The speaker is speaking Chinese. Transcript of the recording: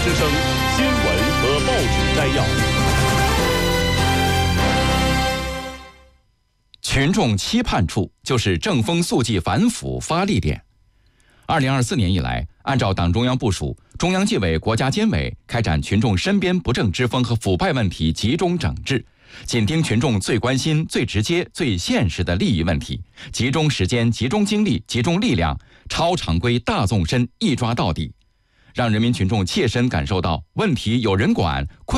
之声新闻和报纸摘要。 群众期盼处就是正风肃纪反腐发力点。2024年以来，按照党中央部署，中央纪委、国家监委开展群众身边不正之风和腐败问题集中整治，紧盯群众最关心、最直接、最现实的利益问题，集中时间、集中精力、集中力量，超常规大纵深，一抓到底，让人民群众切身感受到问题有人管，